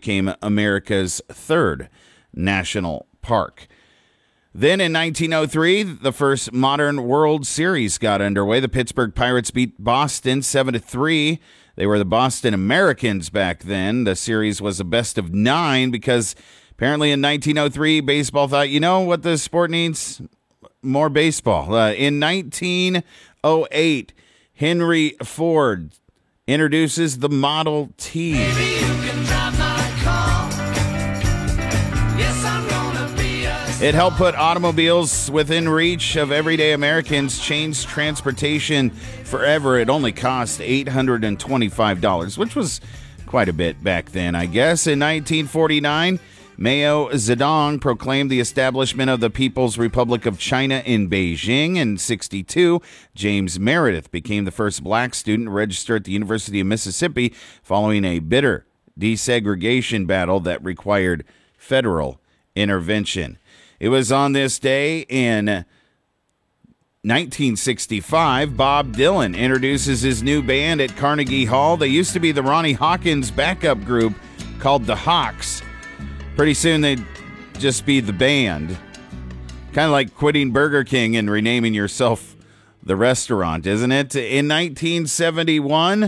became America's third national park. Then in 1903, the first modern World Series got underway. The Pittsburgh Pirates beat Boston 7-3. They were the Boston Americans back then. The series was a best of 9 because apparently in 1903, baseball thought, you know what the sport needs? More baseball. In 1908, Henry Ford introduces the Model T. It helped put automobiles within reach of everyday Americans, changed transportation forever. It only cost $825, which was quite a bit back then, I guess. In 1949, Mao Zedong proclaimed the establishment of the People's Republic of China in Beijing. In 1962, James Meredith became the first black student to register at the University of Mississippi following a bitter desegregation battle that required federal intervention. It was on this day in 1965, Bob Dylan introduces his new band at Carnegie Hall. They used to be the Ronnie Hawkins backup group called the Hawks. Pretty soon they'd just be the band. Kind of like quitting Burger King and renaming yourself the restaurant, isn't it? In 1971...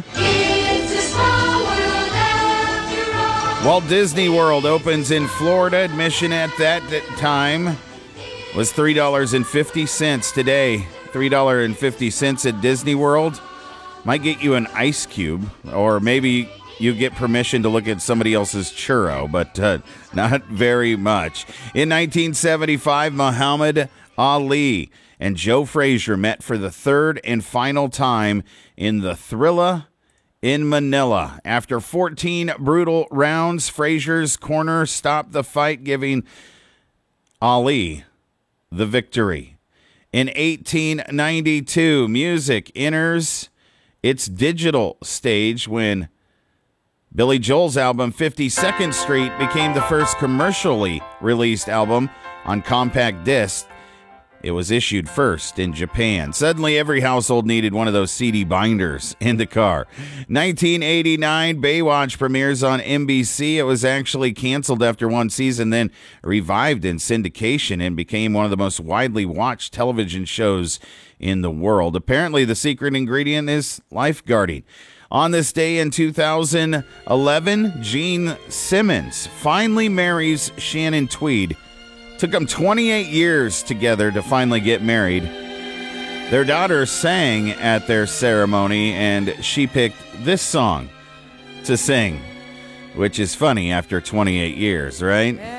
Walt Disney World opens in Florida. Admission at that time was $3.50 today. $3.50 at Disney World might get you an ice cube, or maybe you get permission to look at somebody else's churro, but not very much. In 1975, Muhammad Ali and Joe Frazier met for the third and final time in the Thrilla in Manila. After 14 brutal rounds, Frazier's corner stopped the fight, giving Ali the victory. In 1892, music enters its digital stage when Billy Joel's album 52nd Street became the first commercially released album on compact disc. It was issued first in Japan. Suddenly, every household needed one of those CD binders in the car. 1989, Baywatch premieres on NBC. It was actually canceled after one season, then revived in syndication and became one of the most widely watched television shows in the world. Apparently, the secret ingredient is lifeguarding. On this day in 2011, Gene Simmons finally marries Shannon Tweed. Took them 28 years together to finally get married. Their daughter sang at their ceremony, and she picked this song to sing, which is funny after 28 years, right?